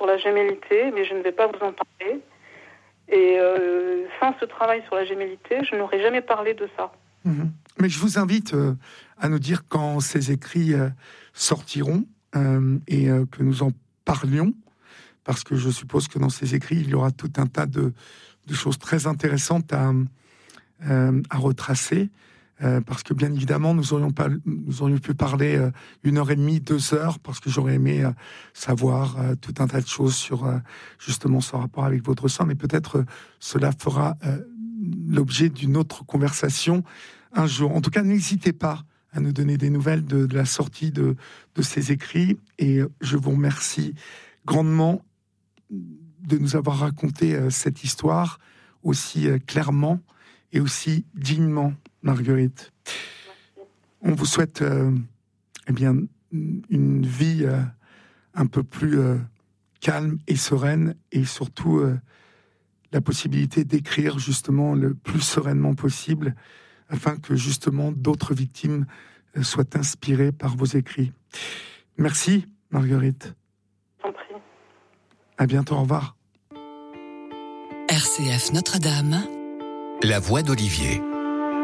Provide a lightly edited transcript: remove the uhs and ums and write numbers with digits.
sur la gémellité, mais je ne vais pas vous en parler. Et sans ce travail sur la gémellité, je n'aurais jamais parlé de ça. Mais je vous invite à nous dire quand ces écrits sortiront et que nous en parlions, parce que je suppose que dans ces écrits, il y aura tout un tas de choses très intéressantes à retracer. Parce que bien évidemment, nous aurions pu parler 1h30, 2 heures, parce que j'aurais aimé savoir tout un tas de choses sur justement ce rapport avec votre sang, mais peut-être cela fera l'objet d'une autre conversation un jour. En tout cas, n'hésitez pas à nous donner des nouvelles de la sortie de ces écrits, et je vous remercie grandement de nous avoir raconté cette histoire aussi clairement et aussi dignement, Marguerite. On vous souhaite une vie un peu plus calme et sereine, et surtout la possibilité d'écrire justement le plus sereinement possible, afin que justement d'autres victimes soient inspirées par vos écrits. Merci, Marguerite. Je t'en prie. À bientôt, au revoir. RCF Notre-Dame. La voix d'Olivier.